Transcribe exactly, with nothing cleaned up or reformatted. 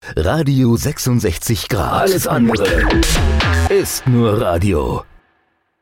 Radio sechsundsechzig Grad. Alles andere ist nur Radio.